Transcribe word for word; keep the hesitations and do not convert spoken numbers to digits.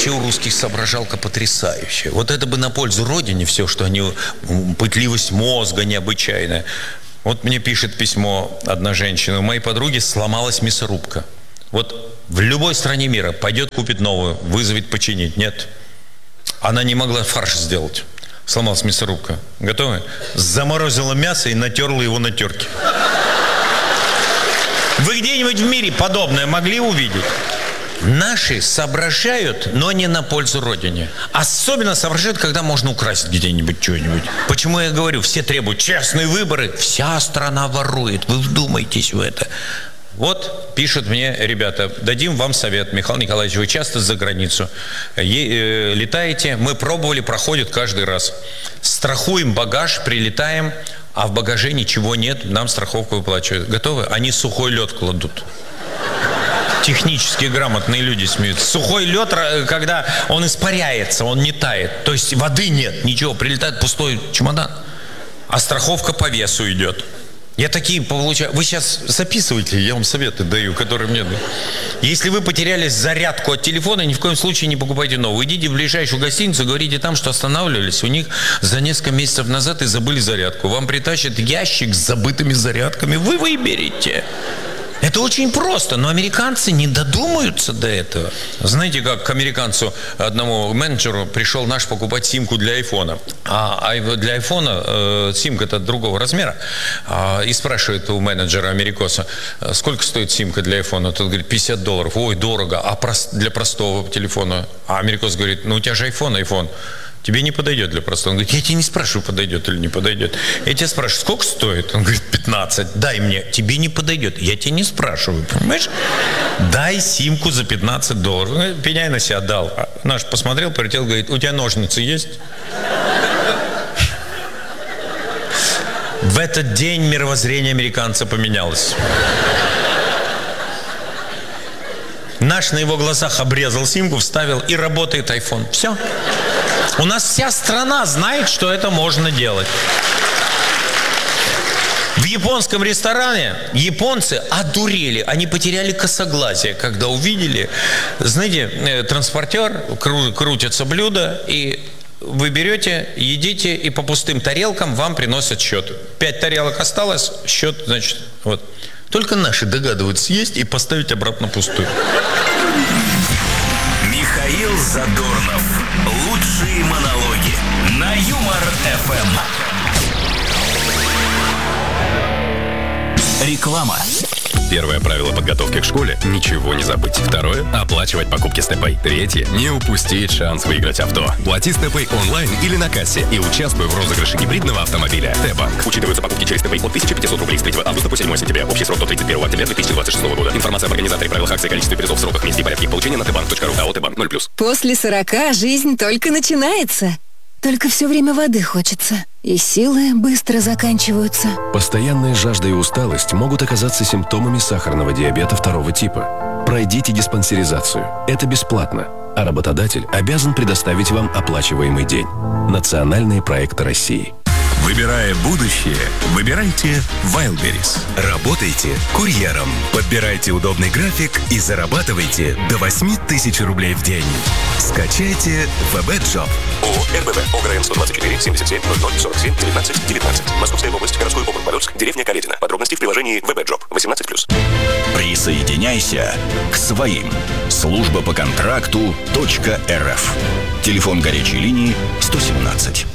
вообще у русских соображалка потрясающая. Вот это бы на пользу Родине все, что они... Пытливость мозга необычайная. Вот мне пишет письмо одна женщина. У моей подруги сломалась мясорубка. Вот в любой стране мира пойдет, купит новую, вызовет починить. Нет. Она не могла фарш сделать. Сломалась мясорубка. Готовы? Заморозила мясо и натерла его на терке. Вы где-нибудь в мире подобное могли увидеть? Наши соображают, но не на пользу Родине. Особенно соображают, когда можно украсть где-нибудь что-нибудь. Почему я говорю, все требуют честные выборы. Вся страна ворует. Вы вдумайтесь в это. Вот пишут мне ребята, дадим вам совет, Михаил Николаевич, вы часто за границу е- э, летаете, мы пробовали, проходит каждый раз. Страхуем багаж, прилетаем, а в багаже ничего нет, нам страховку выплачивают. Готовы? Они сухой лед кладут. Технически грамотные люди смеются. Сухой лед, когда он испаряется, он не тает. То есть воды нет, ничего, прилетает пустой чемодан. А страховка по весу идет. Я такие получаю. Вы сейчас записывайте, я вам советы даю, которые мне дают. Если вы потеряли зарядку от телефона, ни в коем случае не покупайте новую. Идите в ближайшую гостиницу, говорите там, что останавливались. У них за несколько месяцев назад и забыли зарядку. Вам притащат ящик с забытыми зарядками. Вы выберете. Это очень просто, но американцы не додумаются до этого. Знаете, как к американцу, одному менеджеру, пришел наш покупать симку для айфона. А для айфона э, симка-то другого размера. А, и спрашивает у менеджера америкоса, сколько стоит симка для айфона? Тот говорит, пятьдесят долларов. Ой, дорого. А прос- для простого телефона? А америкос говорит, ну у тебя же айфон, айфон. Тебе не подойдет для простого. Он говорит, я тебя не спрашиваю, подойдет или не подойдет. Я тебя спрашиваю, сколько стоит? Он говорит, пятнадцать. Дай мне. Тебе не подойдет. Я тебя не спрашиваю, понимаешь? Дай симку за пятнадцать долларов. Пеняй на себя дал. А наш посмотрел, полетел, говорит, у тебя ножницы есть? В этот день мировоззрение американца поменялось. Наш на его глазах обрезал симку, вставил, и работает айфон. Все. У нас вся страна знает, что это можно делать. В японском ресторане японцы одурели. Они потеряли косоглазие, когда увидели, знаете, транспортер, кру- крутятся блюда, и вы берете, едите, и по пустым тарелкам вам приносят счет. Пять тарелок осталось, счет, значит, вот. Только наши догадываются съесть и поставить обратно пустую. Михаил Задорнов. Лучшие монологи на Юмор-эф эм. Реклама. Первое правило подготовки к школе – ничего не забыть. Второе – оплачивать покупки с ТП. Третье – не упустить шанс выиграть авто. Плати с ТП онлайн или на кассе и участвуй в розыгрыше гибридного автомобиля. Т-банк. Учитываются покупки через ТП от тысяча пятьсот рублей с третьего августа по седьмое сентября. Общий срок до тридцать первого октября две тысячи двадцать шестого года. Информация об организаторе, правилах акции, количестве призов, сроках, месте и порядке их получения на тбанк точка ру. АО Т-банк ноль плюс. После сорока жизнь только начинается. Только все время воды хочется. И силы быстро заканчиваются. Постоянная жажда и усталость могут оказаться симптомами сахарного диабета второго типа. Пройдите диспансеризацию. Это бесплатно. А работодатель обязан предоставить вам оплачиваемый день. Национальные проекты России. Выбирая будущее, выбирайте Wildberries. Работайте курьером. Подбирайте удобный график и зарабатывайте до восемь тысяч рублей в день. Скачайте ВБ-джоб. ООО РБВ, ОГРН сто двадцать четыре, семьдесят семь, ноль ноль, сорок семь, девятнадцать, девятнадцать. Московская область, городской округ Полоцк, деревня Каледина. Подробности в приложении ВБ-джоб. восемнадцать плюс. Присоединяйся к своим. Служба по контракту .рф. Телефон горячей линии сто семнадцать.